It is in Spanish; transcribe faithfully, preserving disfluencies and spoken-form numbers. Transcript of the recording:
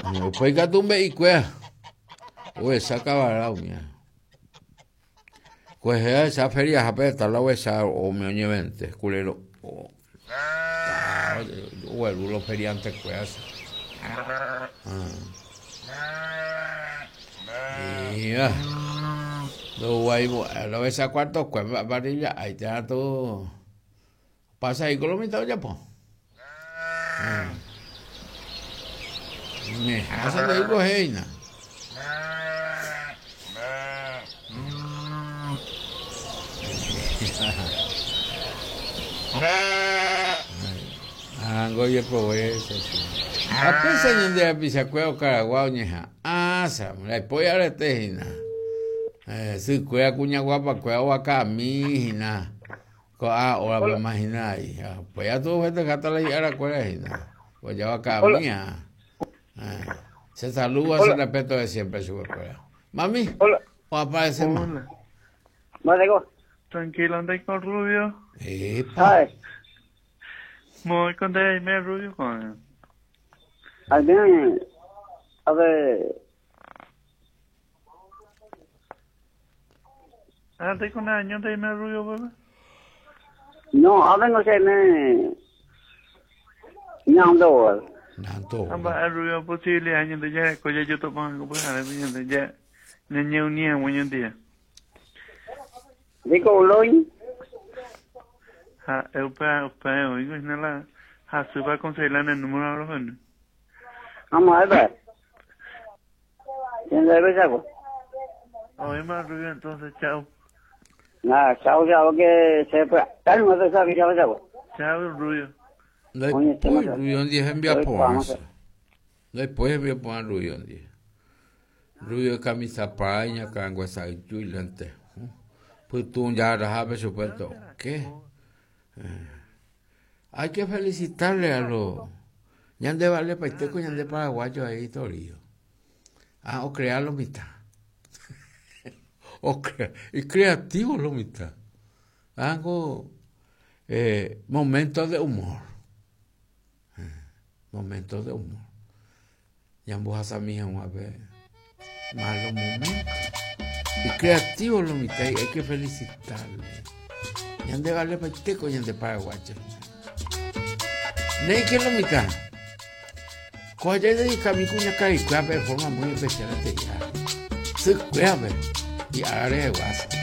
Después que tú me y cuea. Oye, saca barao, mía. Pues esa feria japeta la huesa o me oye vente, culero. Vuelvo los feriantes cueas. Mira. Lo guay, lo ves a cuarto, cueva varilla, ahí te da todo. Pasa ahí con lo mitad ya, po. Me hace de digo, heina. Ango y probé eso. A pesar de la pizza cueva caraguao ñeja. Ah, sam, la polla de tejina. Eh, sí, cueva cuña guapa, cueva guaca mijina. Ah, o la imagina ahí. Pues ya tú ves que hasta la llegara cueva hina. Pues ya guaca mía. Se saluda, se respeto de siempre su escuela. Mami, hola. ¿O aparece más? ¿Más digo? Tranquilo, anda con Rubio. Epa. Muy contento de me Rubio con él. A ver, a ver. ¿Anda con años de me Rubio, bebé? No, a ver, no sé, me... No, no. Nanto. Amba a Rubio posible años de ya, coya yo tomo algo para la vida de ya. Niña unía, muy un día. Digo, Loy. Ha, eu pa, eu pa, eu digo, no la, ha, suba con Ceilán el número de los jóvenes. Vamos a ver. ¿Quién debe ser algo? Oye, más Rubio, entonces, chao. Nada, chao, chao, que se puede. Dale, no te sabes, chao, chao. Chao, Rubio. Después, Rubio un día envía por Después envía por Rubio un día. Rubio camisa paña, cango esa y lente. Pues tú ya sabes supuesto. ¿Qué? Hay que felicitarle a los ñande vale paiteco ñande paraguayo ahí torillo. Ah, o crearlo mitad. o crea, y creativo lo mitad. Hago eh, momentos de humor. Eh, momentos de humor. Yambujas a mí una vez. Malos momentos. Y creativo lo mitad. Hay que felicitarle. Ñande vale paiteco ñande paraguayo. Ney que lo mitad. Coya de camicuña caí, de forma muy especial de ya. Se cueva y ahora es guasa.